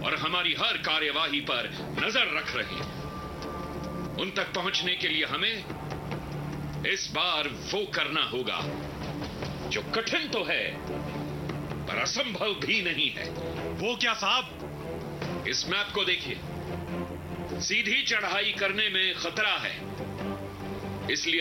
और हमारी हर कार्यवाही पर नजर रख रहे हैं। उन तक पहुंचने के लिए हमें इस बार वो करना होगा जो कठिन तो है पर असंभव भी नहीं है। वो क्या साहब? इस मैप को देखिए। सीधी चढ़ाई करने में खतरा है, इसलिए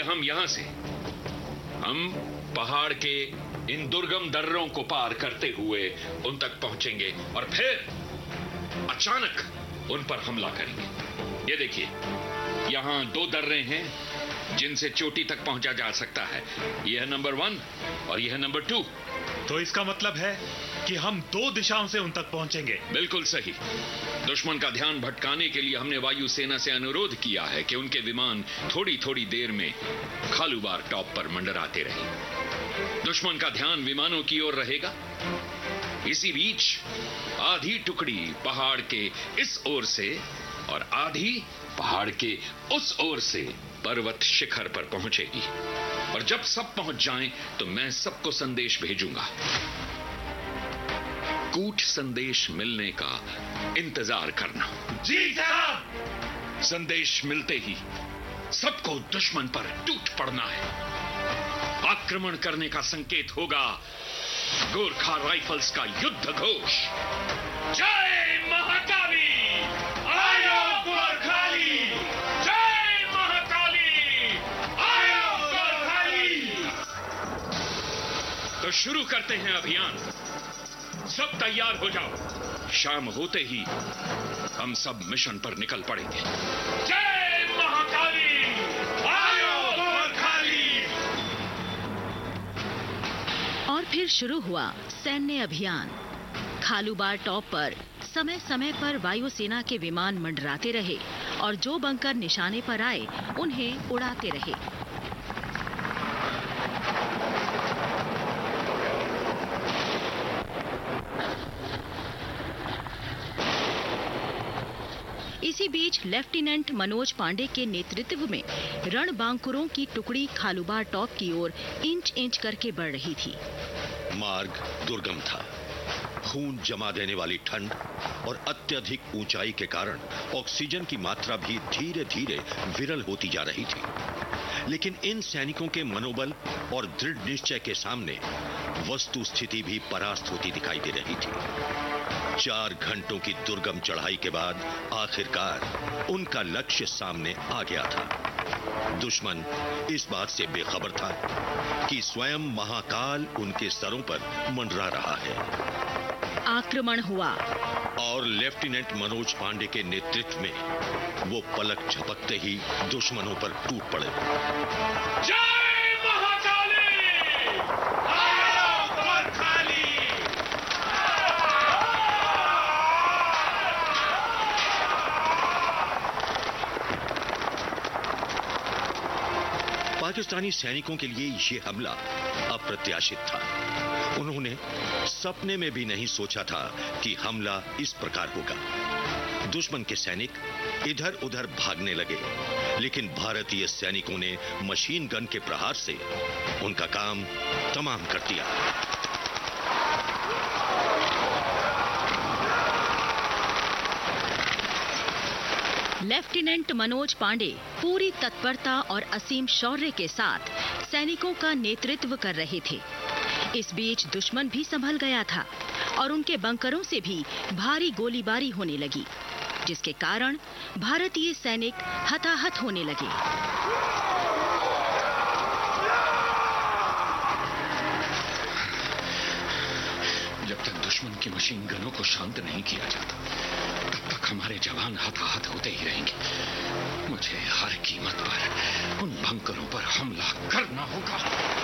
हम पहाड़ के इन दुर्गम दर्रों को पार करते हुए उन तक पहुंचेंगे और फिर अचानक उन पर हमला करेंगे। ये देखिए, यहां 2 दर्रे हैं जिनसे चोटी तक पहुंचा जा सकता है। यह है नंबर 1 और यह है नंबर 2। तो इसका मतलब है कि हम 2 दिशाओं से उन तक पहुंचेंगे। बिल्कुल सही। दुश्मन का ध्यान भटकाने के लिए हमने वायुसेना से अनुरोध किया है कि उनके विमान थोड़ी थोड़ी देर में खालूबार टॉप पर मंडराते रहें। दुश्मन का ध्यान विमानों की ओर रहेगा। इसी बीच आधी टुकड़ी पहाड़ के इस ओर से और आधी पहाड़ के उस ओर से पर्वत शिखर पर पहुंचेगी। और जब सब पहुंच जाएं तो मैं सबको संदेश भेजूंगा। कूट संदेश मिलने का इंतजार करना। जी साहब। संदेश मिलते ही सबको दुश्मन पर टूट पड़ना है। आक्रमण करने का संकेत होगा गोरखा राइफल्स का युद्ध घोष। जय महाकाली! आयो गोरखाली! जय महाकाली! आयो गोरखाली! तो शुरू करते हैं अभियान। सब तैयार हो जाओ। शाम होते ही हम सब मिशन पर निकल पड़ेंगे। जय महाकाली! आयो गोरखाली! और फिर शुरू हुआ सैन्य अभियान। खालूबार टॉप पर समय समय पर वायुसेना के विमान मंडराते रहे और जो बंकर निशाने पर आए उन्हें उड़ाते रहे। इसी बीच लेफ्टिनेंट मनोज पांडे के नेतृत्व में रणबांकुरों की टुकड़ी खालूबार टॉप की ओर इंच इंच करके बढ़ रही थी। मार्ग दुर्गम था। खून जमा देने वाली ठंड और अत्यधिक ऊंचाई के कारण ऑक्सीजन की मात्रा भी धीरे धीरे विरल होती जा रही थी। लेकिन इन सैनिकों के मनोबल और दृढ़ निश्चय के सामने वस्तु स्थिति भी परास्त होती दिखाई दे रही थी। 4 घंटों की दुर्गम चढ़ाई के बाद आखिरकार उनका लक्ष्य सामने आ गया था। दुश्मन इस बात से बेखबर था कि स्वयं महाकाल उनके सरों पर मंडरा रहा है। आक्रमण हुआ और लेफ्टिनेंट मनोज पांडे के नेतृत्व में वो पलक झपकते ही दुश्मनों पर टूट पड़े। जय महाकाली! आयो गोरखाली! पाकिस्तानी सैनिकों के लिए ये हमला अप्रत्याशित था। उन्होंने सपने में भी नहीं सोचा था कि हमला इस प्रकार होगा। दुश्मन के सैनिक इधर उधर भागने लगे, लेकिन भारतीय सैनिकों ने मशीन गन के प्रहार से उनका काम तमाम कर दिया। लेफ्टिनेंट मनोज पांडे पूरी तत्परता और असीम शौर्य के साथ सैनिकों का नेतृत्व कर रहे थे। इस बीच दुश्मन भी संभल गया था और उनके बंकरों से भी भारी गोलीबारी होने लगी, जिसके कारण भारतीय सैनिक हताहत होने लगे। जब तक दुश्मन की मशीन गनों को शांत नहीं किया जाता, तब तक हमारे जवान हताहत होते ही रहेंगे। मुझे हर कीमत पर उन बंकरों पर हमला करना होगा।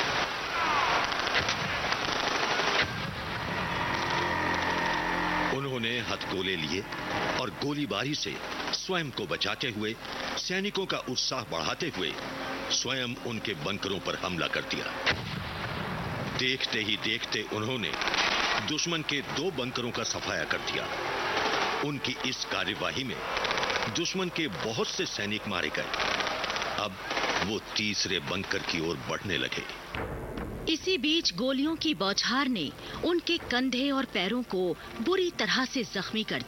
उन्होंने हथगोले लिए और गोलीबारी से स्वयं को बचाते हुए, सैनिकों का उत्साह बढ़ाते हुए स्वयं उनके बंकरों पर हमला कर दिया। देखते ही देखते उन्होंने दुश्मन के 2 बंकरों का सफाया कर दिया। उनकी इस कार्यवाही में दुश्मन के बहुत से सैनिक मारे गए। अब वो तीसरे बंकर की ओर बढ़ने लगे। इसी बीच गोलियों की बौछार ने उनके कंधे और पैरों को बुरी तरह से जख्मी कर